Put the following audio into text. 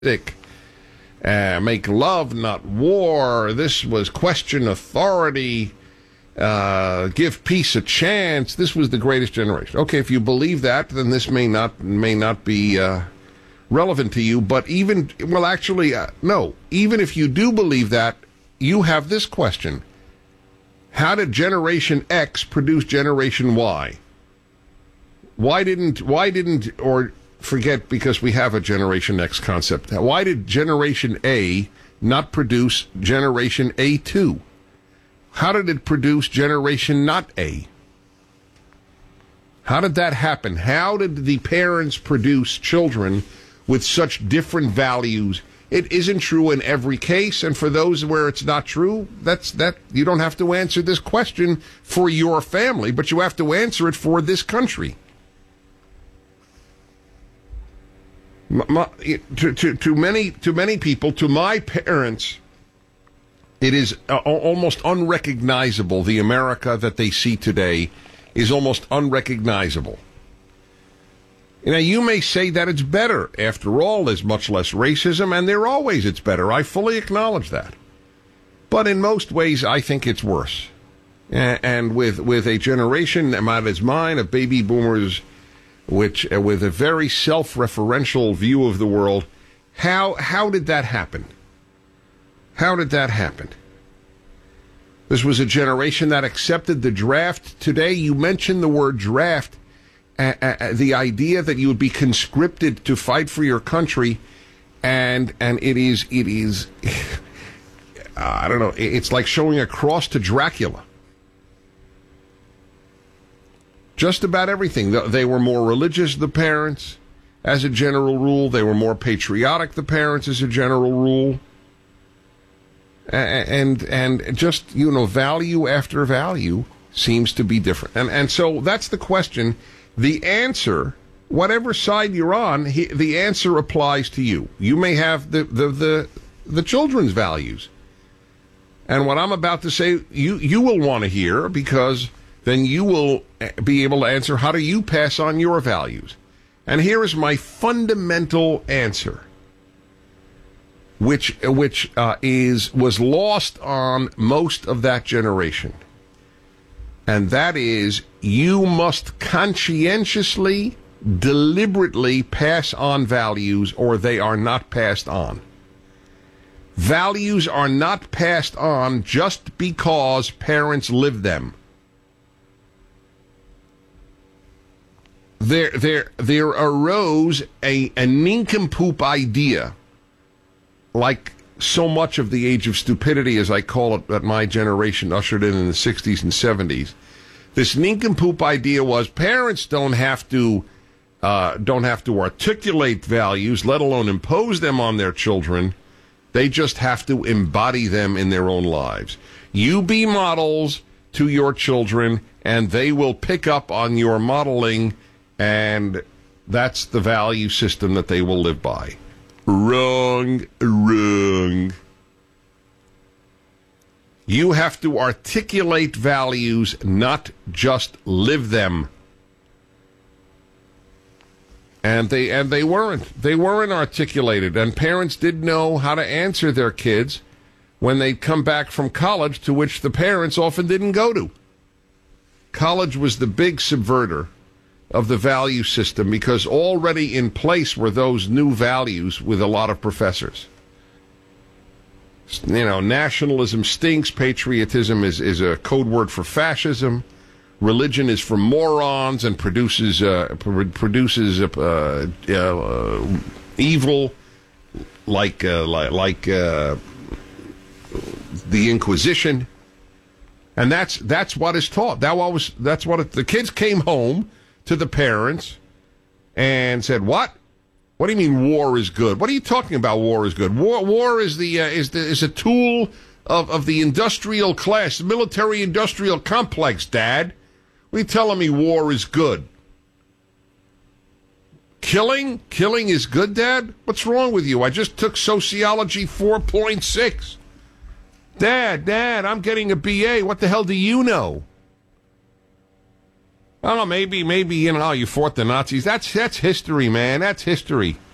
make love, not war. This was question authority. Give peace a chance. This was the greatest generation. Okay, if you believe that, then this may not be relevant to you. But no. Even if you do believe that, you have this question: how did Generation X produce Generation Y? Why didn't, or forget, because we have a Generation X concept. Why did Generation A not produce Generation A2? How did it produce Generation not A? How did that happen? How did the parents produce children with such different values? It isn't true in every case, and for those where it's not true, you don't have to answer this question for your family, but you have to answer it for this country. To many people, to my parents, it is almost unrecognizable. The America that they see today is almost unrecognizable. Now, you may say that it's better. After all, there's much less racism, and it's better. I fully acknowledge that. But in most ways, I think it's worse. And with a generation as mine, of baby boomers, which with a very self-referential view of the world, how did that happen? How did that happen? This was a generation that accepted the draft. Today, you mentioned the word draft, the idea that you would be conscripted to fight for your country, and it is I don't know, it's like showing a cross to Dracula. Just about everything. They were more religious, the parents, as a general rule. They were more patriotic, the parents, as a general rule. And just, value after value seems to be different. And so that's the question. The answer, whatever side you're on, the answer applies to you. You may have the children's values. And what I'm about to say, you will want to hear, because then you will be able to answer, how do you pass on your values? And here is my fundamental answer, which was lost on most of that generation. And that is, you must conscientiously, deliberately pass on values, or they are not passed on. Values are not passed on just because parents live them. There arose a nincompoop idea, like so much of the age of stupidity, as I call it, that my generation ushered in the 60s and 70s. This nincompoop idea was parents don't have to articulate values, let alone impose them on their children. They just have to embody them in their own lives. You be models to your children, and they will pick up on your modeling, and that's the value system that they will live by. Wrong. You have to articulate values, not just live them. And they weren't articulated, and parents didn't know how to answer their kids when they'd come back from college, to which the parents often didn't go to. College was the big subverter of the value system, because already in place were those new values with a lot of professors. Nationalism stinks. Patriotism is a code word for fascism. Religion is for morons and produces evil, like the Inquisition, and that's what is taught. The kids came home to the parents and said, "What? What do you mean war is good? What are you talking about? War is good? War is a tool of the industrial class, the military-industrial complex, Dad. What are you telling me war is good? Killing is good, Dad? What's wrong with you? I just took Sociology 4.6. Dad, I'm getting a BA. What the hell do you know? Oh, maybe, you fought the Nazis. That's history, man. That's history.